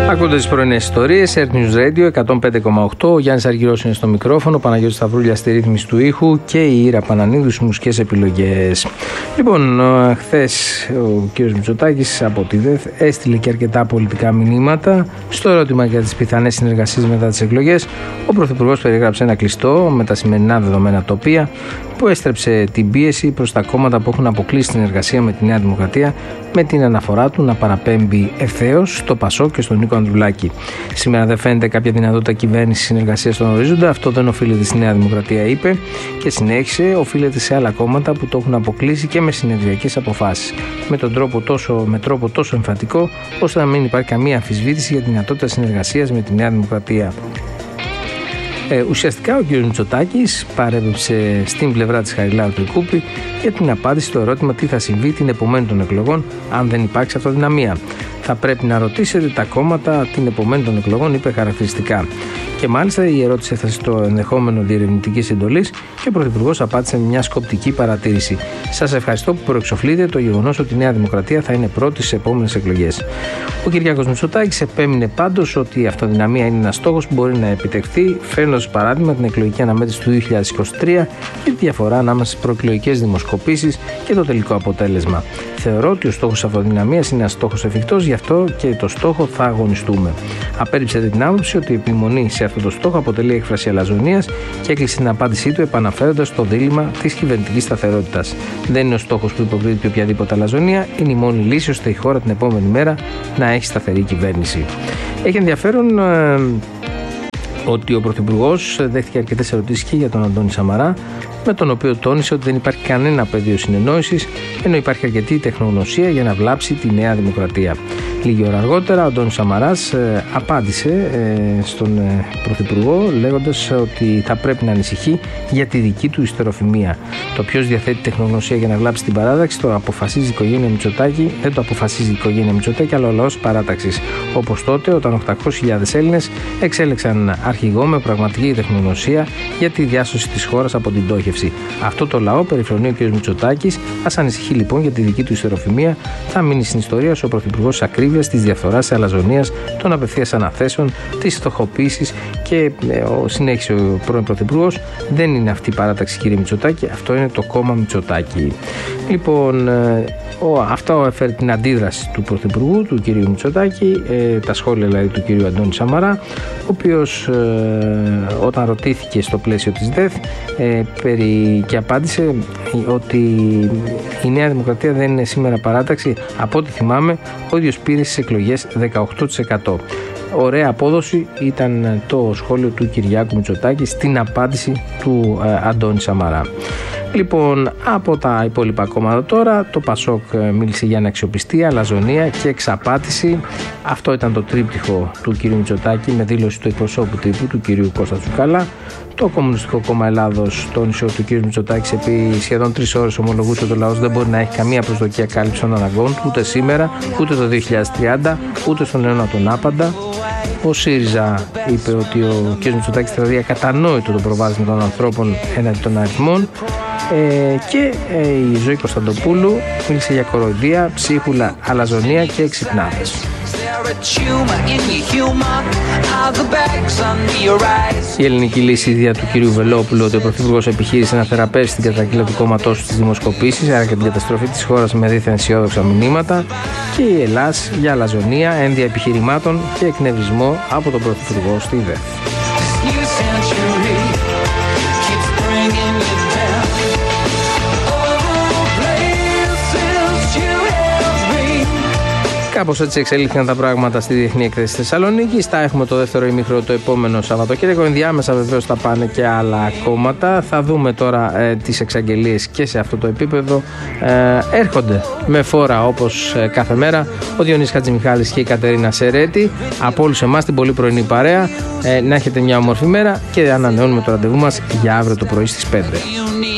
Ακούτε τις πρωινές ιστορίες, Earth News Radio 105,8. Ο Γιάννης Αργυρός είναι στο μικρόφωνο, ο Παναγιώτης Σταυρούλια στη ρύθμιση του ήχου και η Ήρα Πανανίδου στις μουσικές επιλογές. Λοιπόν, χθες ο κ. Μητσοτάκης από τη ΔΕΘ έστειλε και αρκετά πολιτικά μηνύματα. Στο ερώτημα για τις πιθανές συνεργασίες μετά τις εκλογές, ο Πρωθυπουργός περιγράψε ένα κλειστό με τα σημερινά δεδομένα τοπία που έστρεψε την πίεση προς τα κόμματα που έχουν αποκλείσει την εργασία με τη Νέα Δημοκρατία, με την αναφορά του να παραπέμπει ευθέως στο Πασόκ και στον Νίκο Ανδρουλάκη. Σήμερα δεν φαίνεται κάποια δυνατότητα κυβέρνηση συνεργασία στον ορίζοντα. Αυτό δεν οφείλεται στη Νέα Δημοκρατία, είπε, και συνέχισε, οφείλεται σε άλλα κόμματα που το έχουν αποκλείσει και με συνεδριακές αποφάσεις. Με τρόπο τόσο εμφατικό, ώστε να μην υπάρχει καμία αμφισβήτηση για τη δυνατότητα συνεργασίας με τη Νέα Δημοκρατία. Ουσιαστικά ο κ. Μητσοτάκης παρέπεψε στην πλευρά της Χαριλάου Τρικούπη για την απάντηση στο ερώτημα τι θα συμβεί την επομένη των εκλογών αν δεν υπάρξει αυτοδυναμία. Θα πρέπει να ρωτήσετε τα κόμματα την επομένη των εκλογών, είπε χαρακτηριστικά. Και μάλιστα η ερώτηση έφτασε στο ενδεχόμενο διερευνητικής εντολής και ο Πρωθυπουργός απάντησε με μια σκοπτική παρατήρηση. Σας ευχαριστώ που προεξοφλείτε το γεγονός ότι η Νέα Δημοκρατία θα είναι πρώτη στις επόμενες εκλογές. Ο Κυριάκος Μητσοτάκης επέμεινε πάντως ότι η αυτοδυναμία είναι ένας στόχος που μπορεί να επιτευχθεί, φέρνοντας παράδειγμα την εκλογική αναμέτρηση του 2023 και τη διαφορά ανάμεσα στις προεκλογικές δημοσκοπήσεις και το τελικό αποτέλεσμα. Θεωρώ ότι ο στόχος της αυτοδυναμίας είναι ένας στόχος εφικτός, γι' αυτό και το στόχο θα αγωνιστούμε. Απέρριψε την άποψη ότι η επιμονή σε αυτό το στόχο αποτελεί έκφραση αλαζονίας και έκλεισε την απάντησή του επαναφέροντας το δίλημμα της κυβερνητικής σταθερότητας. Δεν είναι ο στόχος που υποκρίνεται οποιαδήποτε αλαζονία, είναι η μόνη λύση ώστε η χώρα την επόμενη μέρα να έχει σταθερή κυβέρνηση. Έχει ενδιαφέρον ότι ο Πρωθυπουργός δέχτηκε αρκετές ερωτήσεις και για τον Αντώνη Σαμαρά, με τον οποίο τόνισε ότι δεν υπάρχει κανένα πεδίο συνεννόησης, ενώ υπάρχει αρκετή τεχνογνωσία για να βλάψει τη Νέα Δημοκρατία. Λίγη ώρα αργότερα, ο Αντώνης Σαμαράς απάντησε στον Πρωθυπουργό, λέγοντας ότι θα πρέπει να ανησυχεί για τη δική του ιστεροφημία. Το ποιος διαθέτει τεχνογνωσία για να βλάψει την παράταξη το αποφασίζει η οικογένεια Μητσοτάκη, δεν το αποφασίζει η οικογένεια Μητσοτάκη, αλλά ο λαός παράταξης. Όπως τότε, όταν 800.000 Έλληνες εξέλεξαν αρχηγό με πραγματική τεχνογνωσία για τη διάσωση της χώρας από την πτώχευση. Αυτό το λαό περιφρονεί ο κ. Μητσοτάκης. Ας ανησυχεί λοιπόν για τη δική του ιστεροφημία. Θα μείνει στην ιστορία ως ο Πρωθυπουργός ακρίβειας, της διαφθοράς, της αλαζονίας, των απευθείας αναθέσεων, της φτωχοποίησης και συνέχισε ο πρώην Πρωθυπουργός. Δεν είναι αυτή η παράταξη, κύριε Μητσοτάκη, αυτό είναι το κόμμα Μητσοτάκη. Λοιπόν, αυτό έφερε την αντίδραση του Πρωθυπουργού, του κ. Μητσοτάκη, τα σχόλια δηλαδή του κ. Αντώνη Σαμαρά, ο οποίος όταν ρωτήθηκε στο πλαίσιο της ΔΕΘ και απάντησε ότι η Νέα Δημοκρατία δεν είναι σήμερα παράταξη. Από ό,τι θυμάμαι, ο ίδιος πήρε στις εκλογές 18%. Ωραία απόδοση ήταν το σχόλιο του Κυριάκου Μητσοτάκη στην απάντηση του Αντώνη Σαμαρά. Λοιπόν, από τα υπόλοιπα κόμματα τώρα, το Πασόκ μίλησε για αναξιοπιστία, αλαζονία και εξαπάτηση. Αυτό ήταν το τρίπτυχο του κ. Μητσοτάκη με δήλωση του εκπροσώπου τύπου του κ. Κώστα Τσουκαλά. Το Κομμουνιστικό Κόμμα Ελλάδος τόνισε ότι ο κ. Μητσοτάκης επί σχεδόν 3 ώρες ομολογούσε ότι ο λαός δεν μπορεί να έχει καμία προσδοκία κάλυψη των αναγκών του ούτε σήμερα, ούτε το 2030, ούτε στον αιώνα τον άπαντα. Ο ΣΥΡΙΖΑ είπε ότι ο κ. Μητσοτάκης θεωρεί ακατανόητο το προβάδισμα των ανθρώπων έναντι των αριθμών. Και η Ζωή Κωνσταντοπούλου μίλησε για κοροϊδία, ψίχουλα, αλαζονία και εξυπνάδες. Η ελληνική λύση ιδέα του κ. Βελόπουλου ότι ο Πρωθυπουργός επιχείρησε να θεραπεύσει την καταγγελία του κόμματός του στις δημοσκοπήσεις, άρα και την καταστροφή της χώρας με δίθεν αισιόδοξα μηνύματα, και η Ελλάς για αλαζονία, ένδια επιχειρημάτων και εκνευρισμό από τον Πρωθυπουργό στη ΔΕΘ. Κάπως έτσι εξελίχθηκαν τα πράγματα στη Διεθνή Έκθεση Θεσσαλονίκης. Θα έχουμε το δεύτερο ημίχρονο το επόμενο Σαββατοκύριακο. Ενδιάμεσα βεβαίως θα πάνε και άλλα κόμματα. Θα δούμε τώρα τις εξαγγελίες και σε αυτό το επίπεδο. Έρχονται με φόρα όπως κάθε μέρα ο Διονύσης Χατζημιχάλης και η Κατερίνα Σερέτη. Από όλους εμάς την πολύ πρωινή παρέα. Να έχετε μια όμορφη μέρα και ανανεώνουμε το ραντεβού μας για αύριο το πρωί στις 5.